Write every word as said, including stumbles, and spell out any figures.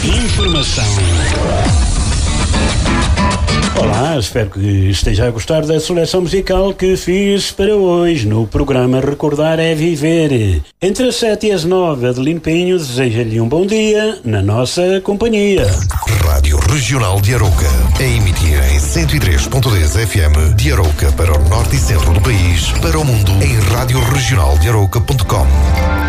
Informação. Olá, espero que esteja a gostar da seleção musical que fiz para hoje no programa Recordar é Viver. Entre as sete e as nove, Adelino Pinho deseja-lhe um bom dia na nossa companhia. Rádio Regional de Arouca, a emitir em cento e três ponto dez F M de Arouca para o norte e centro do país, para o mundo em rádio regional de arouca ponto com.